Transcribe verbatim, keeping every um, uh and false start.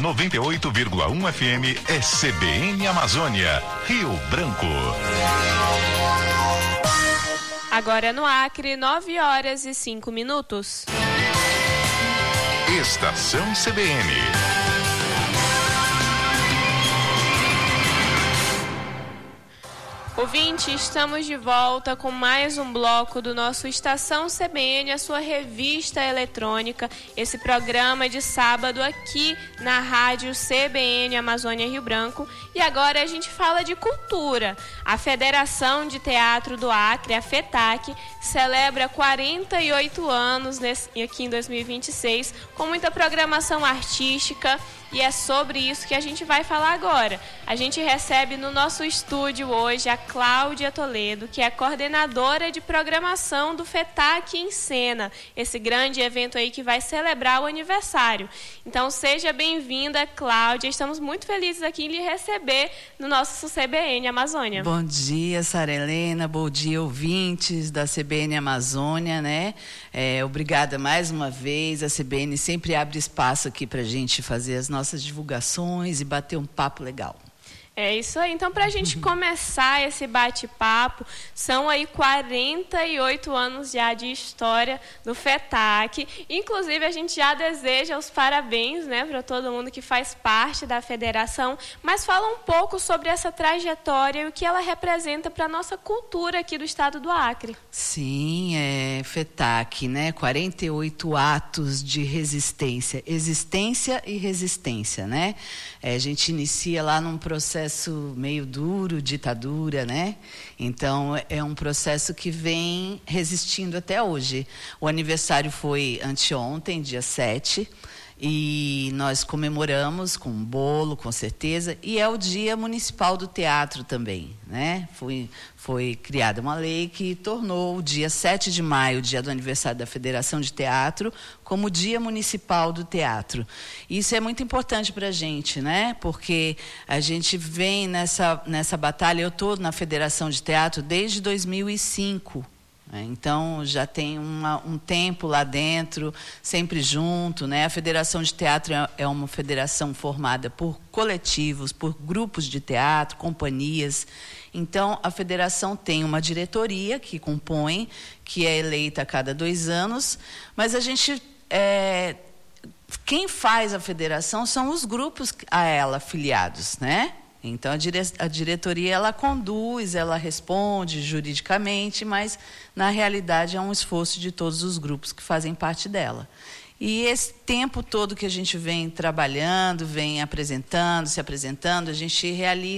noventa e oito vírgula um F M é C B N Amazônia, Rio Branco. Agora no Acre, nove horas e cinco minutos. Estação C B N. Ouvinte, estamos de volta com mais um bloco do nosso Estação C B N, a sua revista eletrônica. Esse programa é de sábado aqui na rádio C B N Amazônia Rio Branco. E agora a gente fala de cultura. A Federação de Teatro do Acre, a FETAC, celebra quarenta e oito anos nesse, aqui em dois mil e vinte e seis, com muita programação artística. E é sobre isso que a gente vai falar agora. A gente recebe no nosso estúdio hoje a Cláudia Toledo, que é coordenadora de programação do FETAC em Cena, esse grande evento aí que vai celebrar o aniversário. Então, seja bem-vinda, Cláudia. Estamos muito felizes aqui em lhe receber no nosso C B N Amazônia. Bom dia, Sara Helena. Bom dia, ouvintes da C B N Amazônia, né? É, obrigada mais uma vez. A C B N sempre abre espaço aqui para a gente fazer as nossas divulgações e bater um papo legal. É isso aí. Então, para a gente começar esse bate-papo, são aí quarenta e oito anos já de história do FETAC. Inclusive, a gente já deseja os parabéns, né, para todo mundo que faz parte da federação. Mas fala um pouco sobre essa trajetória e o que ela representa para a nossa cultura aqui do estado do Acre. Sim, é FETAC, né? quarenta e oito atos de resistência, existência e resistência, né? É, a gente inicia lá num processo meio duro, ditadura, né? Então, é um processo que vem resistindo até hoje. O aniversário foi anteontem, dia sete, e nós comemoramos com um bolo, com certeza, e é o Dia Municipal do Teatro também, né? Foi, foi criada uma lei que tornou o dia sete de maio, o dia do aniversário da Federação de Teatro, como Dia Municipal do Teatro. Isso é muito importante para a gente, né? Porque a gente vem nessa, nessa batalha. Eu estou na Federação de Teatro desde dois mil e cinco. Então, já tem uma, um tempo lá dentro, sempre junto, né? A Federação de Teatro é, é uma federação formada por coletivos, por grupos de teatro, companhias. Então, a federação tem uma diretoria que compõe, que é eleita a cada dois anos, mas a gente... É, quem faz a federação são os grupos a ela afiliados, né? Então, a, dire a diretoria, ela conduz, ela responde juridicamente, mas, na realidade, é um esforço de todos os grupos que fazem parte dela. E esse tempo todo que a gente vem trabalhando, vem apresentando, se apresentando, a gente realiza